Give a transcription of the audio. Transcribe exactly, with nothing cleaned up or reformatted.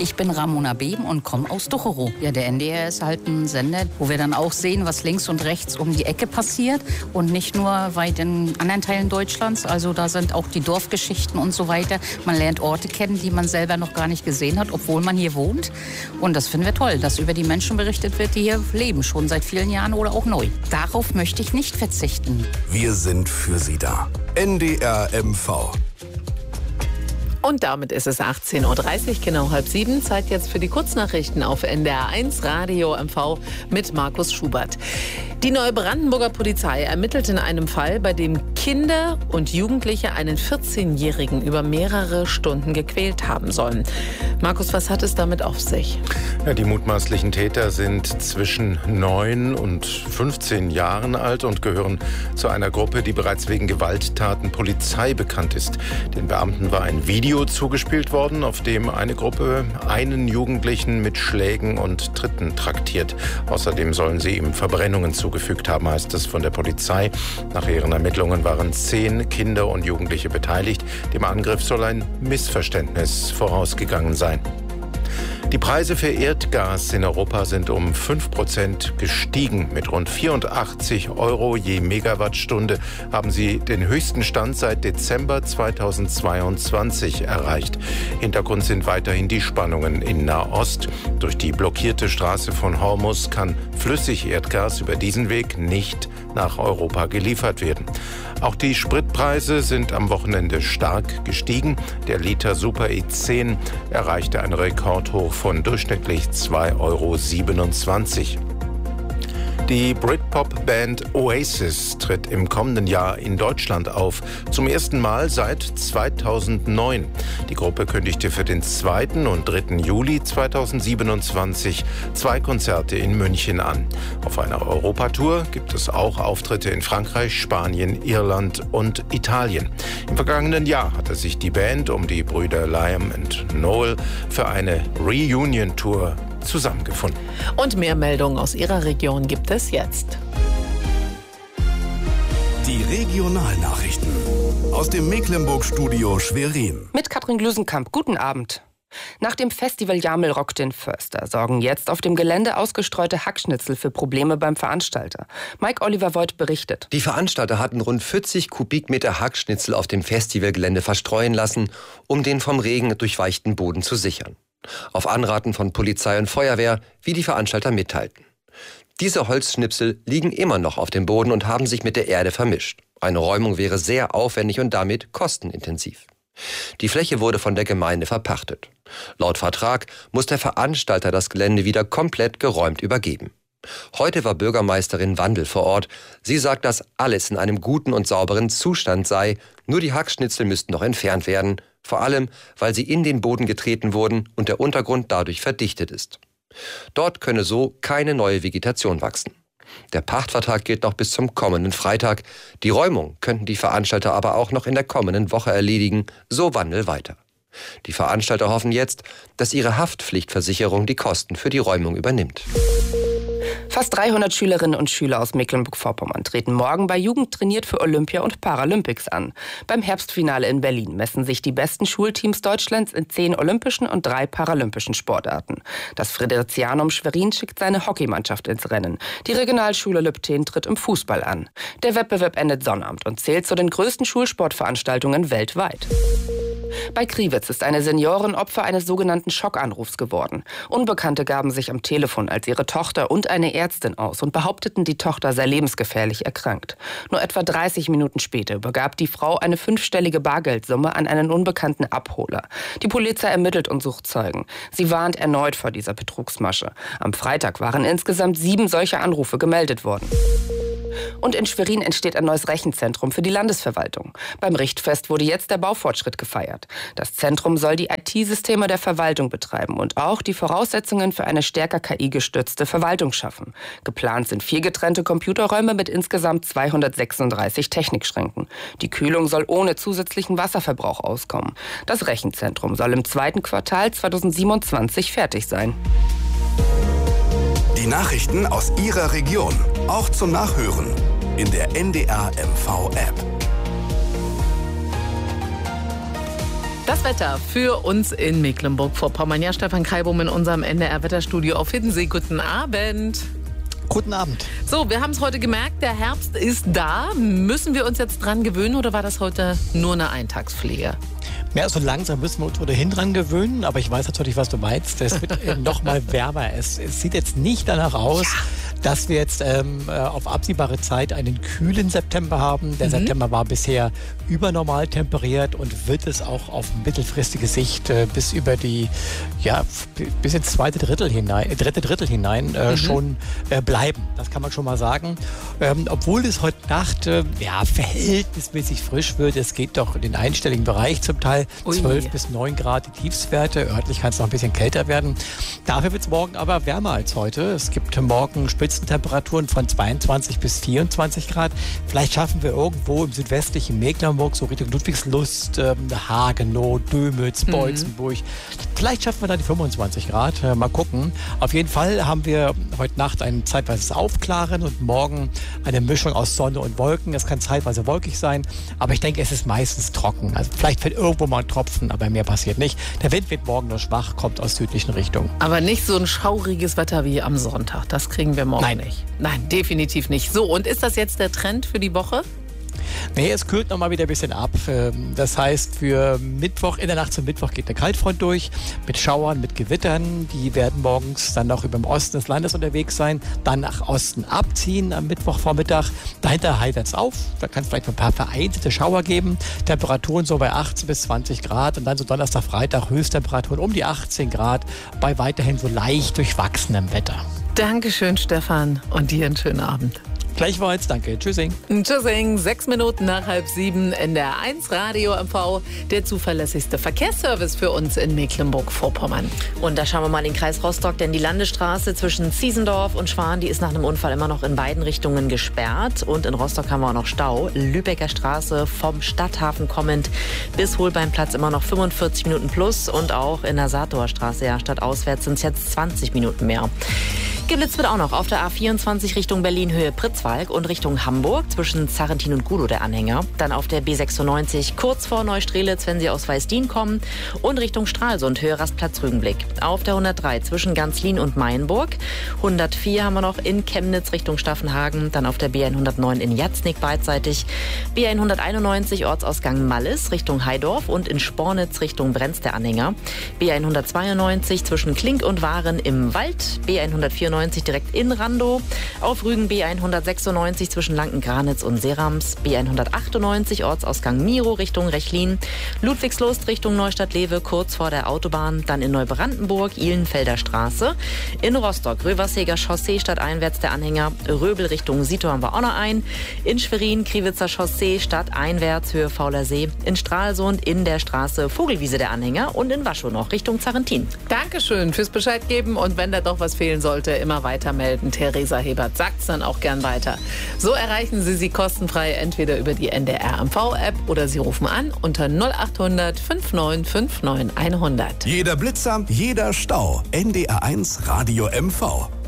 Ich bin Ramona Beben und komme aus Ducherow. Ja, der N D R ist halt ein Sender, wo wir dann auch sehen, was links und rechts um die Ecke passiert und nicht nur weit in anderen Teilen Deutschlands. Also da sind auch die Dorfgeschichten und so weiter. Man lernt Orte kennen, die man selber noch gar nicht gesehen hat, obwohl man hier wohnt. Und das finden wir toll, dass über die Menschen berichtet wird, die hier leben, schon seit vielen Jahren oder auch neu. Darauf möchte ich nicht verzichten. Wir sind für Sie da. N D R M V. Und damit ist es achtzehn Uhr dreißig, genau halb sieben. Zeit jetzt für die Kurznachrichten auf N D R eins Radio M V mit Markus Schubert. Die Neubrandenburger Polizei ermittelt in einem Fall, bei dem Kinder und Jugendliche einen vierzehnjährigen über mehrere Stunden gequält haben sollen. Markus, was hat es damit auf sich? Ja, die mutmaßlichen Täter sind zwischen neun und fünfzehn Jahren alt und gehören zu einer Gruppe, die bereits wegen Gewalttaten Polizei bekannt ist. Den Beamten war ein Video zugespielt worden, auf dem eine Gruppe einen Jugendlichen mit Schlägen und Tritten traktiert. Außerdem sollen sie ihm Verbrennungen zugefügt haben, heißt es von der Polizei. Nach ihren Ermittlungen waren zehn Kinder und Jugendliche beteiligt. Dem Angriff soll ein Missverständnis vorausgegangen sein. Die Preise für Erdgas in Europa sind um fünf Prozent gestiegen. Mit rund vierundachtzig Euro je Megawattstunde haben sie den höchsten Stand seit Dezember zweitausendzweiundzwanzig erreicht. Hintergrund sind weiterhin die Spannungen in Nahost. Durch die blockierte Straße von Hormuz kann Flüssigerdgas über diesen Weg nicht nach Europa geliefert werden. Auch die Spritpreise sind am Wochenende stark gestiegen. Der Liter Super E zehn erreichte einen Rekordhoch von durchschnittlich zwei Euro siebenundzwanzig. Die Britpop-Band Oasis tritt im kommenden Jahr in Deutschland auf. Zum ersten Mal seit zweitausendneun. Die Gruppe kündigte für den zweiten und dritten Juli zweitausendsiebenundzwanzig zwei Konzerte in München an. Auf einer Europatour gibt es auch Auftritte in Frankreich, Spanien, Irland und Italien. Im vergangenen Jahr hatte sich die Band um die Brüder Liam und Noel für eine Reunion-Tour zusammengefunden. Und mehr Meldungen aus Ihrer Region gibt es jetzt. Die Regionalnachrichten aus dem Mecklenburg-Studio Schwerin. Mit Katrin Glüsenkamp. Guten Abend. Nach dem Festival Jamel Rock den Förster sorgen jetzt auf dem Gelände ausgestreute Hackschnitzel für Probleme beim Veranstalter. Mike Oliver Voigt berichtet. Die Veranstalter hatten rund vierzig Kubikmeter Hackschnitzel auf dem Festivalgelände verstreuen lassen, um den vom Regen durchweichten Boden zu sichern. Auf Anraten von Polizei und Feuerwehr, wie die Veranstalter mitteilten. Diese Holzschnipsel liegen immer noch auf dem Boden und haben sich mit der Erde vermischt. Eine Räumung wäre sehr aufwendig und damit kostenintensiv. Die Fläche wurde von der Gemeinde verpachtet. Laut Vertrag muss der Veranstalter das Gelände wieder komplett geräumt übergeben. Heute war Bürgermeisterin Wandel vor Ort. Sie sagt, dass alles in einem guten und sauberen Zustand sei. Nur die Hackschnitzel müssten noch entfernt werden. Vor allem, weil sie in den Boden getreten wurden und der Untergrund dadurch verdichtet ist. Dort könne so keine neue Vegetation wachsen. Der Pachtvertrag gilt noch bis zum kommenden Freitag. Die Räumung könnten die Veranstalter aber auch noch in der kommenden Woche erledigen, so Wandel weiter. Die Veranstalter hoffen jetzt, dass ihre Haftpflichtversicherung die Kosten für die Räumung übernimmt. Fast dreihundert Schülerinnen und Schüler aus Mecklenburg-Vorpommern treten morgen bei Jugend trainiert für Olympia und Paralympics an. Beim Herbstfinale in Berlin messen sich die besten Schulteams Deutschlands in zehn olympischen und drei paralympischen Sportarten. Das Friderizianum Schwerin schickt seine Hockeymannschaft ins Rennen. Die Regionalschule Lübten tritt im Fußball an. Der Wettbewerb endet Sonnabend und zählt zu den größten Schulsportveranstaltungen weltweit. Bei Kriwitz ist eine Seniorin Opfer eines sogenannten Schockanrufs geworden. Unbekannte gaben sich am Telefon als ihre Tochter und eine Ärztin aus und behaupteten, die Tochter sei lebensgefährlich erkrankt. Nur etwa dreißig Minuten später übergab die Frau eine fünfstellige Bargeldsumme an einen unbekannten Abholer. Die Polizei ermittelt und sucht Zeugen. Sie warnt erneut vor dieser Betrugsmasche. Am Freitag waren insgesamt sieben solcher Anrufe gemeldet worden. Und in Schwerin entsteht ein neues Rechenzentrum für die Landesverwaltung. Beim Richtfest wurde jetzt der Baufortschritt gefeiert. Das Zentrum soll die I T-Systeme der Verwaltung betreiben und auch die Voraussetzungen für eine stärker K I-gestützte Verwaltung schaffen. Geplant sind vier getrennte Computerräume mit insgesamt zweihundertsechsunddreißig Technikschränken. Die Kühlung soll ohne zusätzlichen Wasserverbrauch auskommen. Das Rechenzentrum soll im zweiten Quartal zweitausendsiebenundzwanzig fertig sein. Die Nachrichten aus Ihrer Region, auch zum Nachhören in der N D R M V App. Das Wetter für uns in Mecklenburg-Vorpommern. Ja, Stefan Kreibum in unserem N D R-Wetterstudio auf Hiddensee. Guten Abend. Guten Abend. So, wir haben es heute gemerkt, der Herbst ist da. Müssen wir uns jetzt dran gewöhnen oder war das heute nur eine Eintagspflege? Ja, so langsam müssen wir uns ohnehin dran gewöhnen, aber ich weiß natürlich, was du meinst. Es wird noch mal wärmer. Es, es sieht jetzt nicht danach aus, ja. dass wir jetzt ähm, auf absehbare Zeit einen kühlen September haben. Der mhm. September war bisher übernormal temperiert und wird es auch auf mittelfristige Sicht äh, bis über die, ja, bis ins zweite Drittel hinein, dritte Drittel hinein äh, mhm. schon äh, bleiben. Das kann man schon mal sagen. Ähm, obwohl es heute Nacht äh, ja, verhältnismäßig frisch wird. Es geht doch in den einstelligen Bereich zum Teil. zwölf bis neun Grad die Tiefswerte. Örtlich kann es noch ein bisschen kälter werden. Dafür wird es morgen aber wärmer als heute. Es gibt morgen Spitzentemperaturen von zweiundzwanzig bis vierundzwanzig Grad. Vielleicht schaffen wir irgendwo im südwestlichen Mecklenburg, so Richtung Ludwigslust, ähm, Hagenow, Dömitz, Beutzenburg. Mhm. Vielleicht schaffen wir dann die fünfundzwanzig Grad. Äh, mal gucken. Auf jeden Fall haben wir heute Nacht ein zeitweises Aufklaren und morgen eine Mischung aus Sonne und Wolken. Es kann zeitweise wolkig sein, aber ich denke, es ist meistens trocken. Also vielleicht fällt irgendwo mal ein Tropfen, aber mehr passiert nicht. Der Wind wird morgen nur schwach, kommt aus südlichen Richtungen. Aber nicht so ein schauriges Wetter wie am Sonntag. Das kriegen wir morgen Nein. nicht. Nein, definitiv nicht. So, und ist das jetzt der Trend für die Woche? Nee, es kühlt noch mal wieder ein bisschen ab. Das heißt, für Mittwoch, in der Nacht zum Mittwoch geht eine Kaltfront durch mit Schauern, mit Gewittern. Die werden morgens dann noch über dem Osten des Landes unterwegs sein, dann nach Osten abziehen am Mittwochvormittag. Dahinter heitert es auf. Da kann es vielleicht ein paar vereinzelte Schauer geben. Temperaturen so bei achtzehn bis zwanzig Grad und dann so Donnerstag, Freitag Höchsttemperaturen um die achtzehn Grad bei weiterhin so leicht durchwachsenem Wetter. Dankeschön, Stefan, und dir einen schönen Abend. Gleichfalls, danke. Tschüssing. Tschüssing, sechs Minuten nach halb sieben, N D R eins Radio M V, der zuverlässigste Verkehrsservice für uns in Mecklenburg-Vorpommern. Und da schauen wir mal in den Kreis Rostock, denn die Landesstraße zwischen Ziesendorf und Schwan, die ist nach einem Unfall immer noch in beiden Richtungen gesperrt. Und in Rostock haben wir auch noch Stau. Lübecker Straße vom Stadthafen kommend bis Holbeinplatz immer noch fünfundvierzig Minuten plus. Und auch in der Saatdorfer Straße, ja, stadtauswärts sind es jetzt zwanzig Minuten mehr. Geblitzt wird auch noch auf der A vierundzwanzig Richtung Berlin-Höhe Pritzwalk und Richtung Hamburg zwischen Zarrentin und Gudow der Anhänger. Dann auf der B sechsundneunzig kurz vor Neustrelitz, wenn Sie aus Weißdien kommen. Und Richtung Stralsund, Höhe Rastplatz Rügenblick. Auf der hundertdrei zwischen Ganzlin und Mainburg. hundertvier haben wir noch in Chemnitz Richtung Staffenhagen. Dann auf der B hundertneun in Jatznick beidseitig. B hunderteinundneunzig Ortsausgang Mallis Richtung Heidorf und in Spornitz Richtung Brenz der Anhänger. B hundertzweiundneunzig zwischen Klink und Waren im Wald. B hundertvierundneunzig direkt in Randow. Auf Rügen B hundertsechsundneunzig zwischen Lanken-Granitz und Serams. B hundertachtundneunzig Ortsausgang Miro Richtung Rechlin. Ludwigslust Richtung Neustadt-Lewe kurz vor der Autobahn. Dann in Neubrandenburg Ihlenfelder Straße. In Rostock Röverseger Chaussee stadteinwärts der Anhänger. Röbel Richtung Sito haben wir auch noch ein. In Schwerin Kriwitzer Chaussee stadteinwärts Höhe Fauler See. In Stralsund in der Straße Vogelwiese der Anhänger. Und in Waschow noch Richtung Zarrentin. Dankeschön fürs Bescheid geben und wenn da doch was fehlen sollte, immer weiter melden. Theresa Hebert sagt es dann auch gern weiter. So erreichen Sie sie kostenfrei entweder über die N D R M V-App oder Sie rufen an unter null achthundert neunundfünfzig neunundfünfzig hundert. Jeder Blitzer, jeder Stau. N D R eins Radio M V.